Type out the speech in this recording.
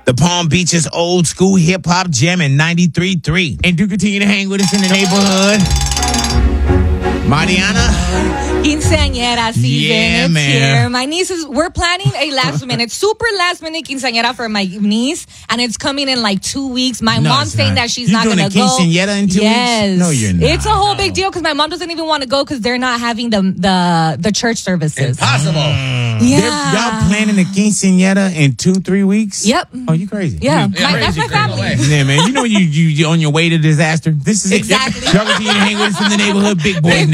The Palm Beach's old school hip hop jam in 93.3. And do continue to hang with us in the neighborhood. Mariana. Quinceañera season. Yeah, it's man. here. My nieces, we're planning a super last minute quinceañera for my niece, and it's coming in like 2 weeks. My mom's saying that she's not going to go. You're doing a quinceañera in 2 weeks? No, you're not. It's a whole big deal because my mom doesn't even want to go because they're not having the church services. Impossible. Yeah. Y'all planning a quinceañera in 2-3 weeks? Yep. Oh, you crazy. Yeah. That's my family. Yeah, man. You know you on your way to disaster. This is exactly. Y'all continue to hang with us in the neighborhood. Big boys.